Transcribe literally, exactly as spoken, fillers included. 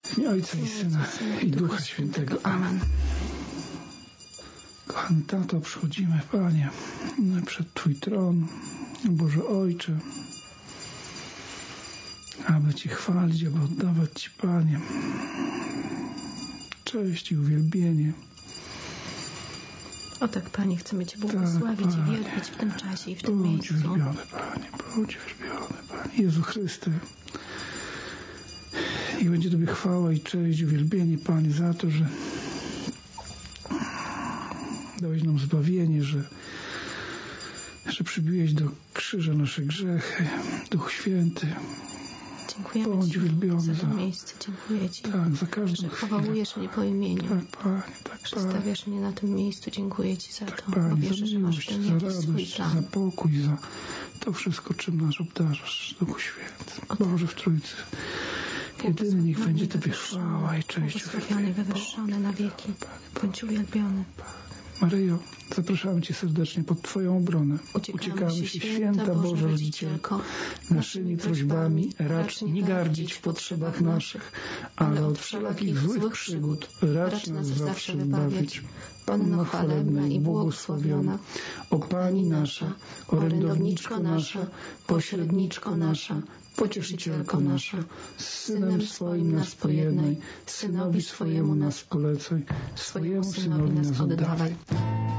W imię Ojca i Syna i Ducha Świętego. Amen. Kochany Tato, przychodzimy, Panie, przed Twój tron, Boże Ojcze, aby Ci chwalić, aby oddawać Ci, Panie, cześć i uwielbienie. O tak, Panie, chcemy Cię błogosławić tak, i wielbić w tym czasie i w tym bądź miejscu. Bądź uwielbiony, Panie, bądź uwielbiony, Panie. Jezu Chryste, niech będzie Tobie chwała i cześć, uwielbienie, Panie, za to, że dałeś nam zbawienie, że, że przybiłeś do krzyża nasze grzechy, Duch Święty. Dziękujemy bądź Ci uwielbiony za to za, miejsce. Dziękuję Ci, tak, za każdą że chwilę. powołujesz mnie po imieniu. Tak, Panie, tak, że stawiasz mnie na tym miejscu. Dziękuję Ci za tak, to, Panie, bo wierzę, za że masz w miłość, tym za jakiś swój radość, plan. za pokój, za to wszystko, czym nas obdarzasz, Duchu Święty. Boże w Trójcy. Jedyny niech będzie Tobie chwała i cześć. Błogosławiony, wywyższony na wieki. Bądź uwielbiony. Maryjo, zapraszam Cię serdecznie pod Twoją obronę. Uciekamy, Uciekamy się, święta Boża Rodzicielko, naszymi prośbami racz nie gardzić w potrzebach naszych, ale od wszelakich złych przygód racz nas zawsze wybawić. Panno chwalebna i błogosławiona, o Pani nasza, orędowniczko nasza, pośredniczko nasza, pocieszycielko nasza, z Synem swoim nas pojednaj, Synowi swojemu nas polecaj, swojemu Synowi nas oddawaj.